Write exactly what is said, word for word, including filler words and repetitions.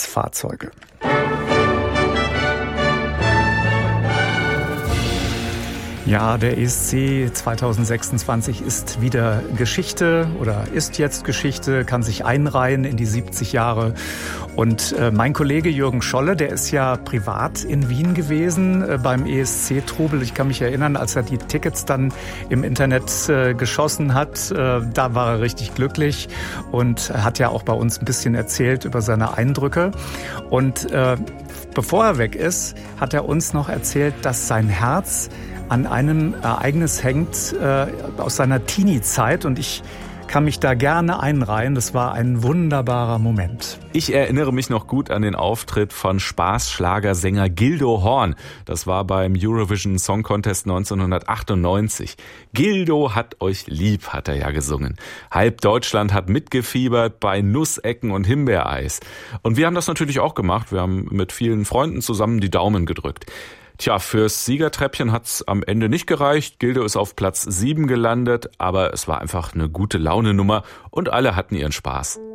Ersatzfahrzeuge. Ja, der E S C zwanzig sechsundzwanzig ist wieder Geschichte oder ist jetzt Geschichte, kann sich einreihen in die siebzig Jahre. Und äh, mein Kollege Jürgen Scholle, der ist ja privat in Wien gewesen äh, beim E S C-Trubel. Ich kann mich erinnern, als er die Tickets dann im Internet äh, geschossen hat, äh, da war er richtig glücklich und hat ja auch bei uns ein bisschen erzählt über seine Eindrücke. Und äh, bevor er weg ist, hat er uns noch erzählt, dass sein Herz an einem Ereignis hängt äh, aus seiner Teenie-Zeit und ich kann mich da gerne einreihen. Das war ein wunderbarer Moment. Ich erinnere mich noch gut an den Auftritt von Spaßschlagersänger Gildo Horn. Das war beim Eurovision Song Contest neunzehnhundertachtundneunzig. Gildo hat euch lieb, hat er ja gesungen. Halb Deutschland hat mitgefiebert bei Nussecken und Himbeereis. Und wir haben das natürlich auch gemacht. Wir haben mit vielen Freunden zusammen die Daumen gedrückt. Tja, fürs Siegertreppchen hat's am Ende nicht gereicht. Gildo ist auf Platz sieben gelandet, aber es war einfach eine gute Laune-Nummer und alle hatten ihren Spaß.